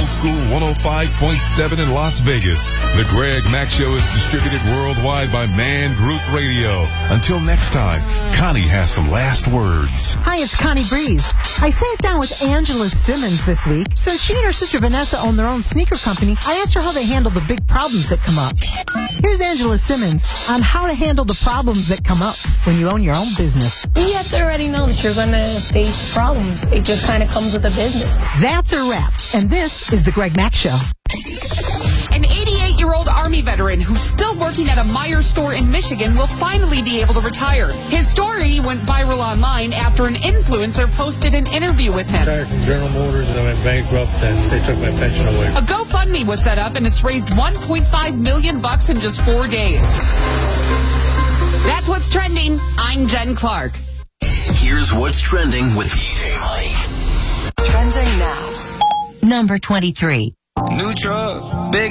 School 105.7 in Las Vegas. The Greg Mack Show is distributed worldwide by Man Group Radio. Until next time, Connie has some last words. Hi, it's Connie Breeze. I sat down with Angela Simmons this week. Since she and her sister Vanessa own their own sneaker company, I asked her how they handle the big problems that come up. Here's Angela Simmons on how to handle the problems that come up when you own your own business. You have to already know that you're going to face problems. It just kind of comes with a business. That's a wrap. And this is the Greg Mack Show. An 88-year-old Army veteran who's still working at a Meijer store in Michigan will finally be able to retire. His story went viral online after an influencer posted an interview with him. I retired from General Motors and I went bankrupt and they took my pension away. A GoFundMe was set up and it's raised $1.5 million in just 4 days. That's what's trending. I'm Jen Clark. Here's what's trending with DJ Mike. Trending now. Number 23. New truck, big